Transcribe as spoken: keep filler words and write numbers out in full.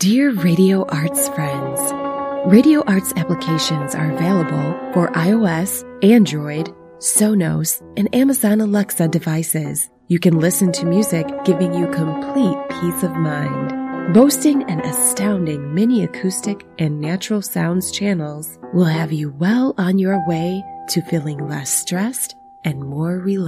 Dear Radio Arts friends, Radio Arts applications are available for iOS, Android, Sonos, and Amazon Alexa devices. You can listen to music giving you complete peace of mind. Boasting an astounding mini acoustic and natural sounds channels will have you well on your way to feeling less stressed and more relaxed.